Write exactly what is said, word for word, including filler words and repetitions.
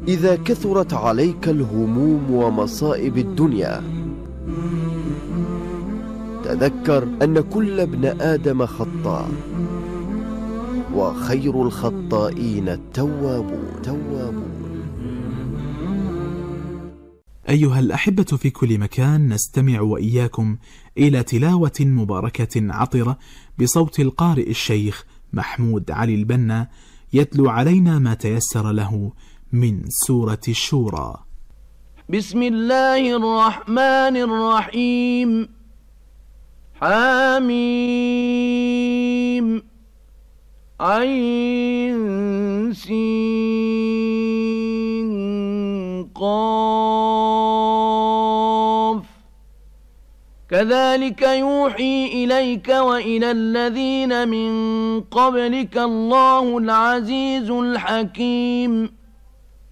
إذا كثرت عليك الهموم ومصائب الدنيا، تذكر أن كل ابن آدم خطاء، وخير الخطائين التوابون. توابون. أيها الأحبة في كل مكان، نستمع وإياكم إلى تلاوة مباركة عطرة بصوت القارئ الشيخ محمود علي البنا، يتلو علينا ما تيسر له من سورة الشورى. بسم الله الرحمن الرحيم. حميم عين سين قاف. كذلك يوحي إليك وإلى الذين من قبلك الله العزيز الحكيم.